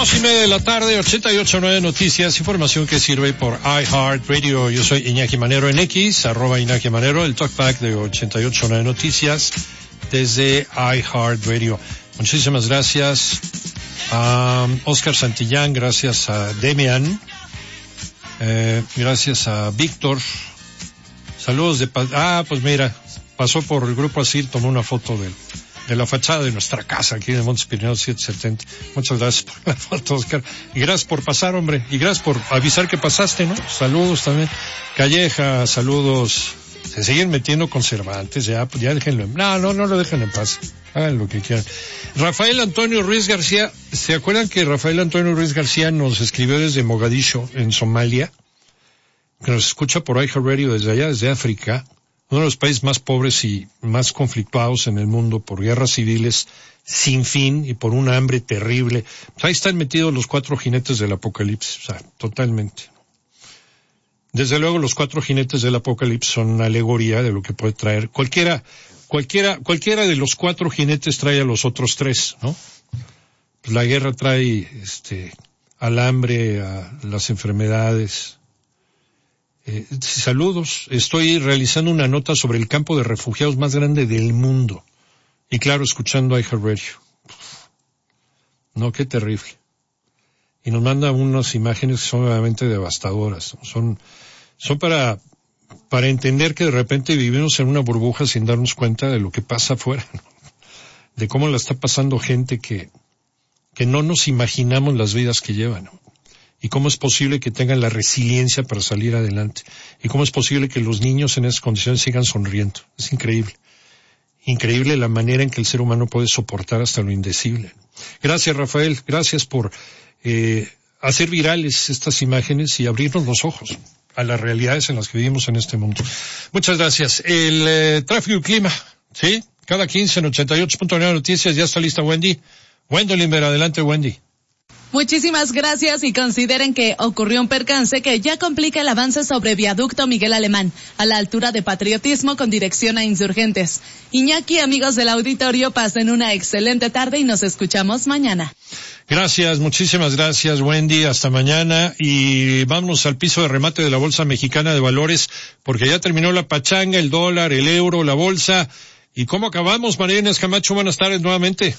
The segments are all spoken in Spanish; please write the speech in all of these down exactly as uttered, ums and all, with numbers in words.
Dos y media de la tarde, ochenta y ocho punto nueve Noticias, información que sirve por iHeartRadio. Yo soy Iñaki Manero en X, arroba Iñaki Manero, el talkback de ochenta y ocho punto nueve Noticias desde iHeartRadio. Muchísimas gracias a Oscar Santillán, gracias a Demian, eh, gracias a Víctor. Saludos de... Ah, pues mira, pasó por el Grupo Asir, tomó una foto del... de la fachada de nuestra casa aquí de Montes Pirineos setecientos setenta. Muchas gracias por la foto, Oscar. Y gracias por pasar, hombre. Y gracias por avisar que pasaste, ¿no? Saludos también. Calleja, saludos. Se siguen metiendo conservantes, ya, ya déjenlo. En... No, no, no lo dejen en paz. Hagan lo que quieran. Rafael Antonio Ruiz García, ¿se acuerdan que Rafael Antonio Ruiz García nos escribió desde Mogadiscio, en Somalia? Que nos escucha por iHeartRadio desde allá, desde África. Uno de los países más pobres y más conflictuados en el mundo por guerras civiles sin fin y por una hambre terrible. Pues ahí están metidos los cuatro jinetes del apocalipsis, o sea, totalmente. Desde luego los cuatro jinetes del apocalipsis son una alegoría de lo que puede traer cualquiera, cualquiera, cualquiera de los cuatro jinetes trae a los otros tres, ¿no? Pues la guerra trae, este, al hambre, a las enfermedades. Eh, saludos, estoy realizando una nota sobre el campo de refugiados más grande del mundo. Y claro, escuchando a iHeartRadio. No, qué terrible. Y nos manda unas imágenes que son realmente devastadoras. Son, son para, para entender que de repente vivimos en una burbuja sin darnos cuenta de lo que pasa afuera, ¿no? De cómo la está pasando gente que, que no nos imaginamos las vidas que llevan, ¿no? Y cómo es posible que tengan la resiliencia para salir adelante. Y cómo es posible que los niños en esas condiciones sigan sonriendo. Es increíble. Increíble la manera en que el ser humano puede soportar hasta lo indecible. Gracias, Rafael. Gracias por eh, hacer virales estas imágenes y abrirnos los ojos a las realidades en las que vivimos en este mundo. Muchas gracias. El eh, tráfico y clima, ¿sí? Cada quince en ochenta y ocho punto nueve Noticias. Ya está lista Wendy. Wendolin Vera, adelante, Wendy. Muchísimas gracias y consideren que ocurrió un percance que ya complica el avance sobre viaducto Miguel Alemán, a la altura de Patriotismo con dirección a Insurgentes. Iñaki, amigos del auditorio, pasen una excelente tarde y nos escuchamos mañana. Gracias, muchísimas gracias, Wendy. Hasta mañana y vámonos al piso de remate de la Bolsa Mexicana de Valores, porque ya terminó la pachanga, el dólar, el euro, la bolsa. ¿Y cómo acabamos, María Inés Camacho? Buenas tardes nuevamente.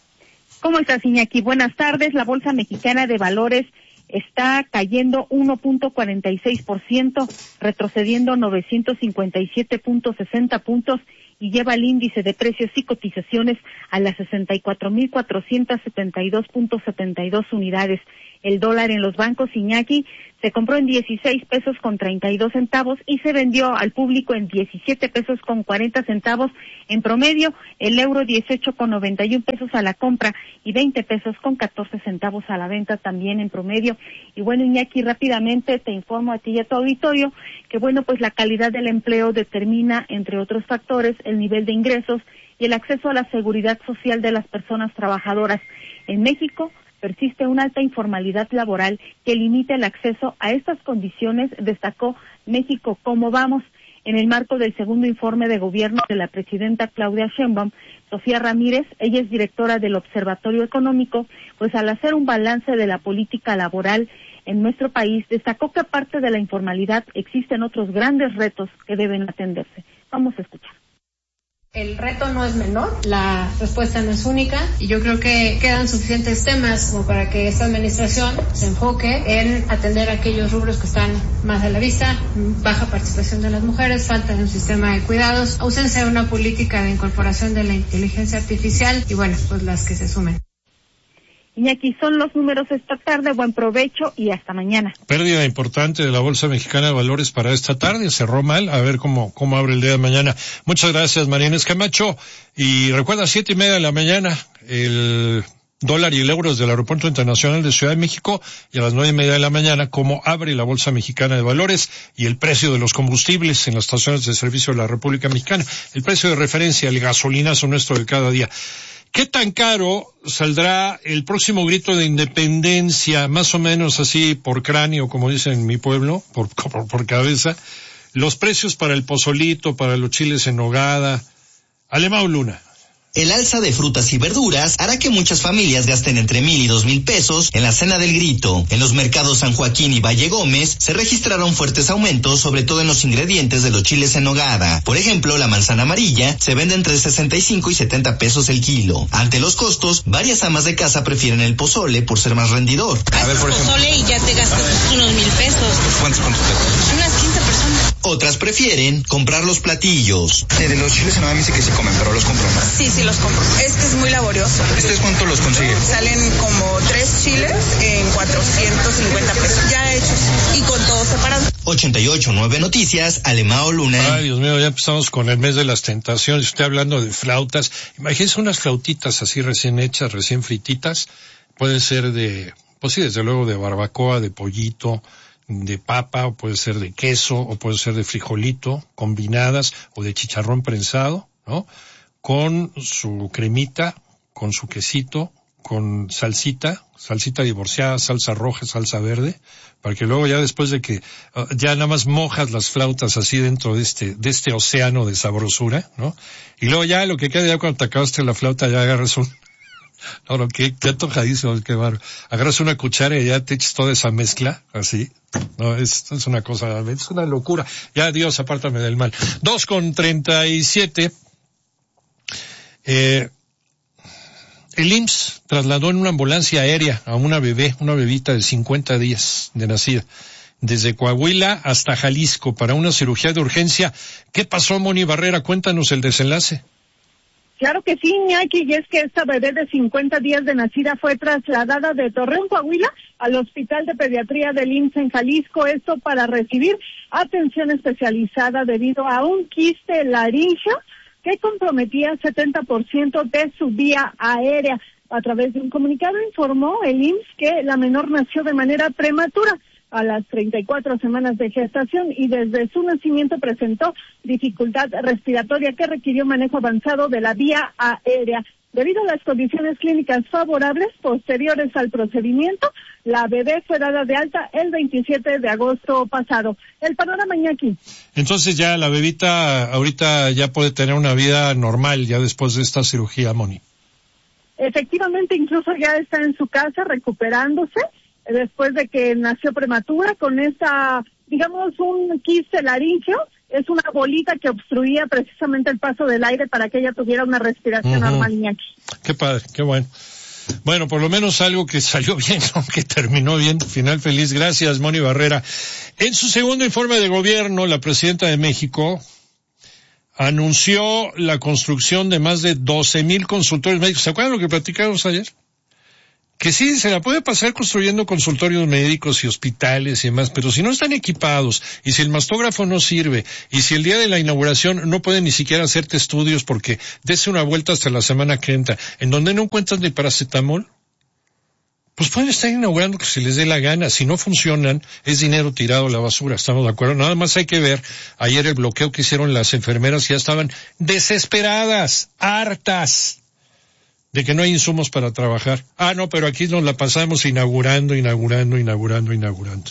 ¿Cómo estás, Iñaki? Buenas tardes. La Bolsa Mexicana de Valores está cayendo uno punto cuarenta y seis por ciento, retrocediendo novecientos cincuenta y siete punto sesenta puntos y lleva el índice de precios y cotizaciones a las sesenta y cuatro mil cuatrocientos setenta y dos punto setenta y dos unidades. El dólar en los bancos, Iñaki, se compró en dieciséis pesos con treinta y dos centavos y se vendió al público en diecisiete pesos con cuarenta centavos. En promedio, el euro dieciocho con noventa y uno pesos a la compra y veinte pesos con catorce centavos a la venta también en promedio. Y bueno, Iñaki, rápidamente te informo a ti y a tu auditorio que bueno, pues la calidad del empleo determina, entre otros factores, el nivel de ingresos y el acceso a la seguridad social de las personas trabajadoras. En México persiste una alta informalidad laboral que limita el acceso a estas condiciones, destacó México Cómo Vamos. En el marco del segundo informe de gobierno de la presidenta Claudia Sheinbaum, Sofía Ramírez, ella es directora del Observatorio Económico, pues al hacer un balance de la política laboral en nuestro país, destacó que aparte de la informalidad existen otros grandes retos que deben atenderse. Vamos a escuchar. El reto no es menor, la respuesta no es única y yo creo que quedan suficientes temas como para que esta administración se enfoque en atender aquellos rubros que están más a la vista: baja participación de las mujeres, falta de un sistema de cuidados, ausencia de una política de incorporación de la inteligencia artificial y bueno, pues las que se sumen. Iñaki, son los números esta tarde, buen provecho y hasta mañana. Pérdida importante de la Bolsa Mexicana de Valores para esta tarde, cerró mal, a ver cómo cómo abre el día de mañana. Muchas gracias, María Inés Camacho, y recuerda, siete y media de la mañana, el dólar y el euro desde el Aeropuerto Internacional de Ciudad de México, y a las nueve y media de la mañana, cómo abre la Bolsa Mexicana de Valores y el precio de los combustibles en las estaciones de servicio de la República Mexicana, el precio de referencia, el gasolinazo nuestro de cada día. ¿Qué tan caro saldrá el próximo grito de independencia, más o menos así por cráneo, como dicen en mi pueblo, por, por, por cabeza? Los precios para el pozolito, para los chiles en nogada. Alemão Luna. El alza de frutas y verduras hará que muchas familias gasten entre mil y dos mil pesos en la cena del grito. En los mercados San Joaquín y Valle Gómez se registraron fuertes aumentos, sobre todo en los ingredientes de los chiles en nogada. Por ejemplo, la manzana amarilla se vende entre sesenta y cinco y setenta pesos el kilo. Ante los costos, varias amas de casa prefieren el pozole por ser más rendidor. A ver, por ejemplo, pozole y ya te gastas unos mil pesos. ¿Cuántos, cuántos pesos? Unas quince personas. Otras prefieren comprar los platillos. Eh, de los chiles en nogada me dice que sí comen, pero los compro, ¿no? Sí, sí los compro. Es que es muy laborioso. ¿Ustedes cuánto los consiguen? Salen como tres chiles en cuatrocientos cincuenta pesos. Ya hechos y con todo separado. ochenta y ocho nueve Noticias, Alemao Luna. Ay, Dios mío, ya empezamos con el mes de las tentaciones. Estoy hablando de flautas. Imagínense unas flautitas así recién hechas, recién frititas. Pueden ser de, pues sí, desde luego de barbacoa, de pollito, de papa, o puede ser de queso, o puede ser de frijolito, combinadas, o de chicharrón prensado, ¿no? Con su cremita, con su quesito, con salsita, salsita divorciada, salsa roja, salsa verde, para que luego ya después de que uh, ya nada más mojas las flautas así dentro de este, de este océano de sabrosura, ¿no? Y luego ya lo que queda ya cuando te acabaste la flauta ya agarras un, no, no, qué, qué antojadísimo, qué bárbaro. Agarras una cuchara y ya te echas toda esa mezcla, así. No, es, es una cosa, es una locura. Ya, Dios, apártame del mal. Dos con treinta y siete. Eh, el I M S S trasladó en una ambulancia aérea a una bebé, una bebita de cincuenta días de nacida, desde Coahuila hasta Jalisco para una cirugía de urgencia. ¿Qué pasó, Moni Barrera? Cuéntanos el desenlace. Claro que sí, Iñaki, y es que esta bebé de cincuenta días de nacida fue trasladada de Torreón, Coahuila, al Hospital de Pediatría del I M S S en Jalisco, esto para recibir atención especializada debido a un quiste laríngeo que comprometía setenta por ciento de su vía aérea. A través de un comunicado informó el I M S S que la menor nació de manera prematura a las treinta y cuatro semanas de gestación y desde su nacimiento presentó dificultad respiratoria que requirió manejo avanzado de la vía aérea. Debido a las condiciones clínicas favorables posteriores al procedimiento, la bebé fue dada de alta el veintisiete de agosto pasado. El panorama, Iñaki. Entonces ya la bebita ahorita ya puede tener una vida normal ya después de esta cirugía, Moni. Efectivamente, incluso ya está en su casa recuperándose después de que nació prematura con esta, digamos, un quiste laríngeo. Es una bolita que obstruía precisamente el paso del aire para que ella tuviera una respiración uh-huh. normal, Iñaki. Qué padre, qué bueno. Bueno, por lo menos algo que salió bien, ¿no? Que terminó bien, final feliz. Gracias, Moni Barrera. En su segundo informe de gobierno, la presidenta de México anunció la construcción de más de doce mil consultorios médicos. ¿Se acuerdan lo que platicamos ayer? Que sí, se la puede pasar construyendo consultorios médicos y hospitales y demás, pero si no están equipados, y si el mastógrafo no sirve, y si el día de la inauguración no pueden ni siquiera hacerte estudios porque dese una vuelta hasta la semana que entra, en donde no encuentran ni paracetamol, pues pueden estar inaugurando que se les dé la gana. Si no funcionan, es dinero tirado a la basura, ¿estamos de acuerdo? Nada más hay que ver ayer el bloqueo que hicieron las enfermeras, ya estaban desesperadas, hartas de que no hay insumos para trabajar. Ah, no, pero aquí nos la pasamos inaugurando, inaugurando, inaugurando, inaugurando.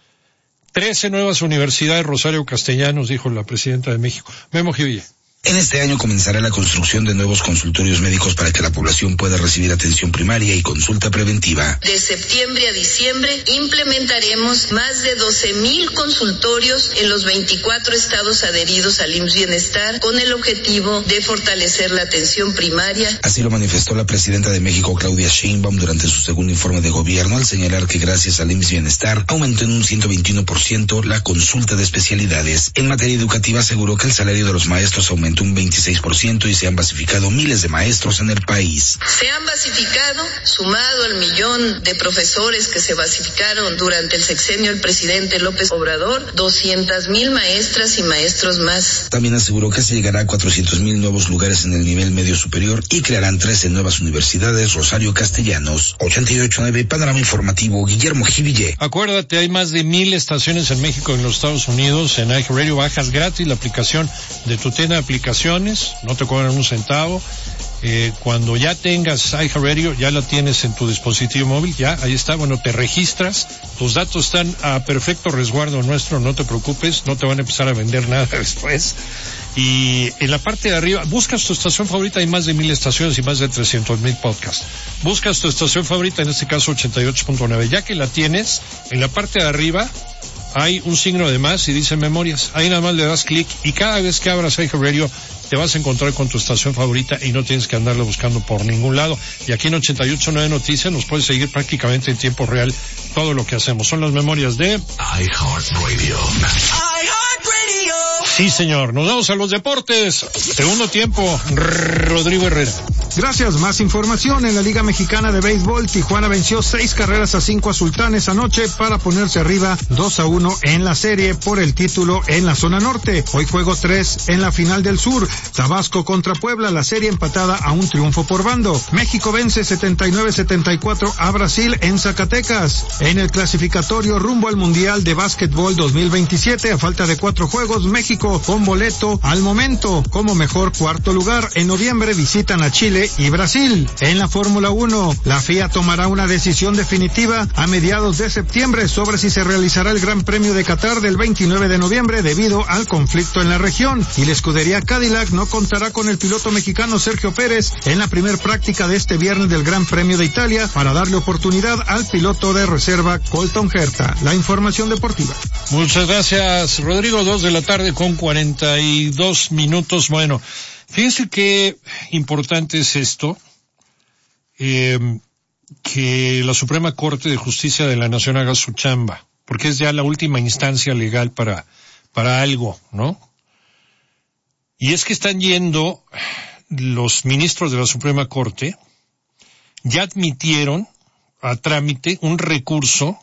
Trece nuevas universidades, Rosario Castellanos, dijo la presidenta de México. Memo Givilla. En este año comenzará la construcción de nuevos consultorios médicos para que la población pueda recibir atención primaria y consulta preventiva. De septiembre a diciembre implementaremos más de doce mil consultorios en los veinticuatro estados adheridos al I M S S Bienestar con el objetivo de fortalecer la atención primaria. Así lo manifestó la presidenta de México, Claudia Sheinbaum, durante su segundo informe de gobierno, al señalar que gracias al I M S S Bienestar aumentó en un ciento veintiuno por ciento la consulta de especialidades. En materia educativa aseguró que el salario de los maestros aumentó un veintiséis por ciento y se han basificado miles de maestros en el país. Se han basificado, sumado al millón de profesores que se basificaron durante el sexenio del presidente López Obrador, doscientas mil maestras y maestros más. También aseguró que se llegará a cuatrocientos mil nuevos lugares en el nivel medio superior y crearán trece nuevas universidades. Rosario Castellanos, ochenta y ocho punto nueve, Panorama Informativo, Guillermo Giville. Acuérdate, hay más de mil estaciones en México y en los Estados Unidos. En iHeartRadio bajas gratis la aplicación de tu tienda de aplicaciones, no te cobran un centavo. Eh, cuando ya tengas iHeartRadio, ya la tienes en tu dispositivo móvil, ya, ahí está, bueno, te registras, tus datos están a perfecto resguardo nuestro, no te preocupes, no te van a empezar a vender nada después. Y en la parte de arriba, buscas tu estación favorita, hay más de mil estaciones y más de trescientos mil podcasts. Buscas tu estación favorita, en este caso ochenta y ocho punto nueve. Ya que la tienes, en la parte de arriba hay un signo de más y dice memorias. Ahí nada más le das clic y cada vez que abras iHeart Radio te vas a encontrar con tu estación favorita y no tienes que andarlo buscando por ningún lado. Y aquí en ochenta y ocho punto nueve Noticias nos puedes seguir prácticamente en tiempo real todo lo que hacemos. Son las memorias de iHeart Radio. Sí, señor. Nos vamos a los deportes. Segundo tiempo, Rodrigo Herrera. Gracias. Más información en la Liga Mexicana de Béisbol. Tijuana venció seis carreras a cinco a Sultanes anoche para ponerse arriba dos a uno en la serie por el título en la zona norte. Hoy juego tres en la final del sur. Tabasco contra Puebla, la serie empatada a un triunfo por bando. México vence setenta y nueve setenta y cuatro a Brasil en Zacatecas. En el clasificatorio rumbo al Mundial de Básquetbol dos mil veintisiete, a falta de cuatro juegos, México con boleto al momento como mejor cuarto lugar. En noviembre visitan a Chile y Brasil. En la Fórmula uno, la F I A tomará una decisión definitiva a mediados de septiembre sobre si se realizará el Gran Premio de Qatar del veintinueve de noviembre debido al conflicto en la región. Y la escudería Cadillac no contará con el piloto mexicano Sergio Pérez en la primer práctica de este viernes del Gran Premio de Italia para darle oportunidad al piloto de reserva Colton Herta. La información deportiva. Muchas gracias, Rodrigo. Dos de la tarde con cuarenta y dos minutos. Bueno, fíjense qué importante es esto, eh, que la Suprema Corte de Justicia de la Nación haga su chamba, porque es ya la última instancia legal para, para algo, ¿no? Y es que están yendo los ministros de la Suprema Corte, ya admitieron a trámite un recurso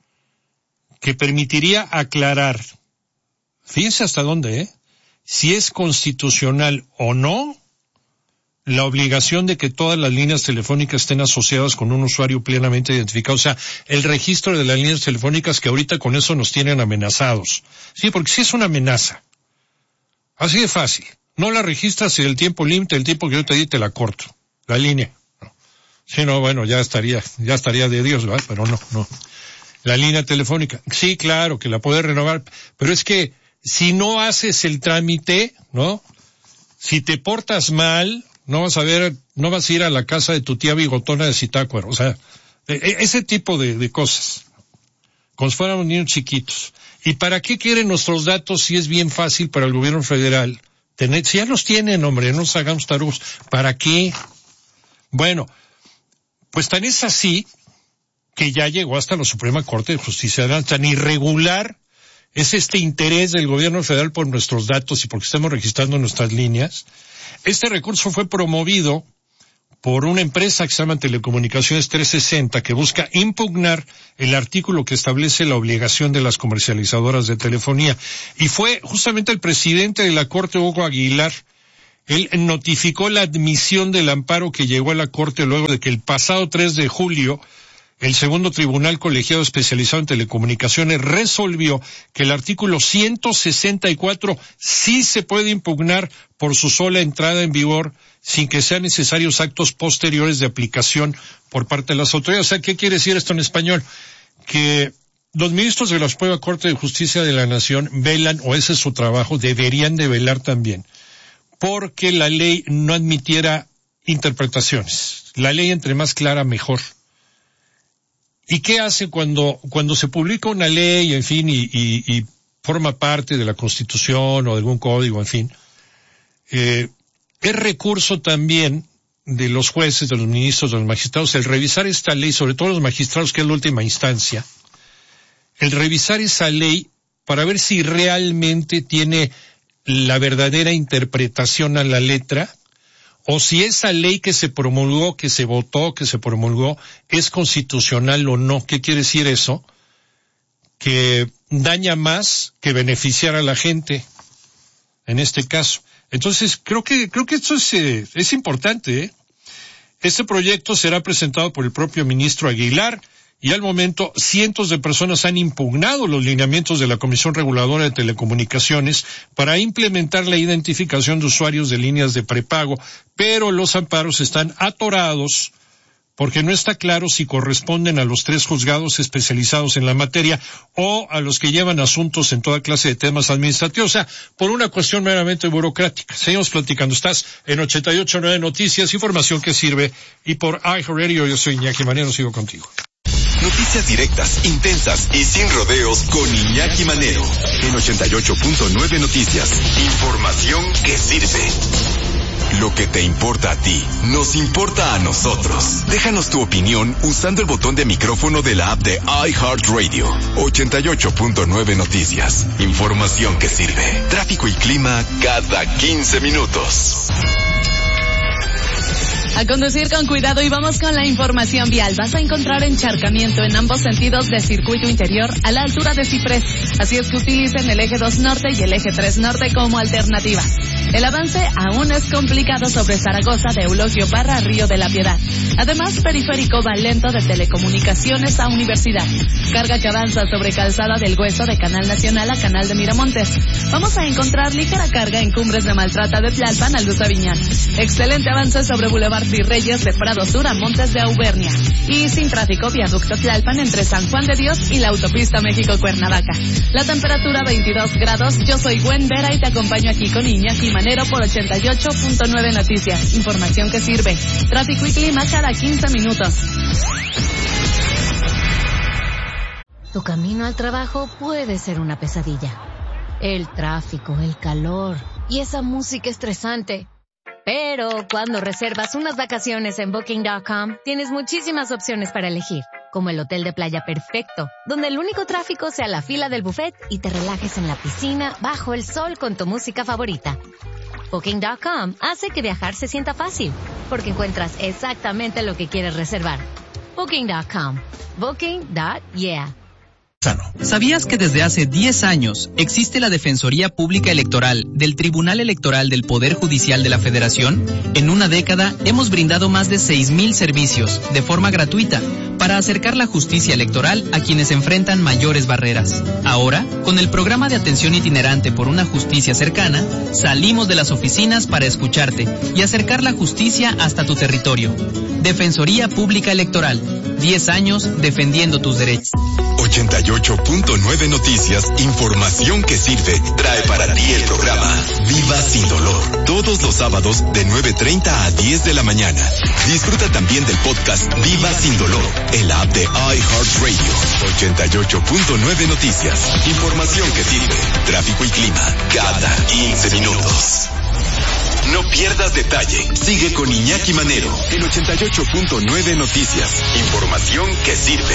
que permitiría aclarar, fíjense hasta dónde, ¿eh? Si es constitucional o no la obligación de que todas las líneas telefónicas estén asociadas con un usuario plenamente identificado. O sea, el registro de las líneas telefónicas, que ahorita con eso nos tienen amenazados. Sí, porque sí es una amenaza. Así de fácil. No la registras y el tiempo límite, el tiempo que yo te di, te la corto. La línea. Sí, no, bueno, ya estaría, ya estaría de Dios, ¿verdad? Pero no, no. La línea telefónica. Sí, claro, que la puedes renovar, pero es que si no haces el trámite, ¿no? Si te portas mal, no vas a ver, no vas a ir a la casa de tu tía bigotona de Zitácuaro. O sea, ese tipo de, de cosas. Como si fuéramos niños chiquitos. ¿Y para qué quieren nuestros datos si es bien fácil para el gobierno federal tener? Si ya los tienen, hombre, no nos hagamos tarugos. ¿Para qué? Bueno, pues tan es así que ya llegó hasta la Suprema Corte de Justicia. Tan irregular es este interés del gobierno federal por nuestros datos y porque estamos registrando nuestras líneas. Este recurso fue promovido por una empresa que se llama Telecomunicaciones trescientos sesenta, que busca impugnar el artículo que establece la obligación de las comercializadoras de telefonía. Y fue justamente el presidente de la Corte, Hugo Aguilar. Él notificó la admisión del amparo que llegó a la Corte luego de que el pasado tres de julio el segundo tribunal colegiado especializado en telecomunicaciones resolvió que el artículo ciento sesenta y cuatro sí se puede impugnar por su sola entrada en vigor sin que sean necesarios actos posteriores de aplicación por parte de las autoridades. O sea, ¿qué quiere decir esto en español? Que los ministros de la Suprema Corte de Justicia de la Nación velan, o ese es su trabajo, deberían de velar también, porque la ley no admitiera interpretaciones. La ley entre más clara, mejor. ¿Y qué hace cuando cuando se publica una ley, en fin, y, y, y forma parte de la Constitución o de algún código, en fin? Eh, es recurso también de los jueces, de los ministros, de los magistrados, el revisar esta ley, sobre todo los magistrados, que es la última instancia, el revisar esa ley para ver si realmente tiene la verdadera interpretación a la letra, o si esa ley que se promulgó, que se votó, que se promulgó, es constitucional o no. ¿Qué quiere decir eso? Que daña más que beneficiar a la gente, en este caso. Entonces, creo que, creo que esto es, eh, es importante, ¿eh? Este proyecto será presentado por el propio ministro Aguilar, y al momento cientos de personas han impugnado los lineamientos de la Comisión Reguladora de Telecomunicaciones para implementar la identificación de usuarios de líneas de prepago, pero los amparos están atorados porque no está claro si corresponden a los tres juzgados especializados en la materia o a los que llevan asuntos en toda clase de temas administrativos, o sea, por una cuestión meramente burocrática. Seguimos platicando. Estás en ochenta y ocho punto nueve Noticias, información que sirve, y por iHeartRadio. Yo soy Iñaki Manero, sigo contigo. Noticias directas, intensas y sin rodeos con Iñaki Manero en ochenta y ocho punto nueve Noticias. Información que sirve. Lo que te importa a ti, nos importa a nosotros. Déjanos tu opinión usando el botón de micrófono de la app de iHeartRadio. ochenta y ocho punto nueve Noticias. Información que sirve. Tráfico y clima cada quince minutos. A conducir con cuidado y vamos con la información vial. Vas a encontrar encharcamiento en ambos sentidos de circuito interior a la altura de Ciprés. Así es que utilicen el eje dos norte y el eje tres norte como alternativa. El avance aún es complicado sobre Zaragoza de Eulogio Parra a Río de la Piedad. Además, periférico va lento de Telecomunicaciones a Universidad. Carga que avanza sobre Calzada del Hueso de Canal Nacional a Canal de Miramontes. Vamos a encontrar ligera carga en Cumbres de Maltrata de Tlalpan a Luz Aviñán. Excelente avance sobre Boulevard Virreyes de Prado Sur a Montes de Auvernia. Y sin tráfico, viaducto Tlalpan entre San Juan de Dios y la autopista México-Cuernavaca. La temperatura veintidós grados. Yo soy Gwen Vera y te acompaño aquí con Iñaki Manero por ochenta y ocho punto nueve Noticias. Información que sirve. Tráfico y clima cada quince minutos. Tu camino al trabajo puede ser una pesadilla. El tráfico, el calor y esa música estresante. Pero cuando reservas unas vacaciones en Booking punto com, tienes muchísimas opciones para elegir, como el hotel de playa perfecto, donde el único tráfico sea la fila del buffet y te relajes en la piscina bajo el sol con tu música favorita. Booking punto com hace que viajar se sienta fácil, porque encuentras exactamente lo que quieres reservar. Booking punto com. Booking punto yeah. ¿Sabías que desde hace diez años existe la Defensoría Pública Electoral del Tribunal Electoral del Poder Judicial de la Federación? En una década hemos brindado más de seis mil servicios de forma gratuita para acercar la justicia electoral a quienes enfrentan mayores barreras. Ahora, con el programa de atención itinerante por una justicia cercana, salimos de las oficinas para escucharte y acercar la justicia hasta tu territorio. Defensoría Pública Electoral, diez años defendiendo tus derechos. ochenta y ocho punto nueve Noticias, información que sirve, trae para ti el programa Viva Sin Dolor, todos los sábados de nueve treinta a diez de la mañana. Disfruta también del podcast Viva Sin Dolor en la app de iHeartRadio. ochenta y ocho punto nueve Noticias, información que sirve, tráfico y clima cada quince minutos. No pierdas detalle. Sigue con Iñaki Manero en ochenta y ocho punto nueve Noticias, información que sirve.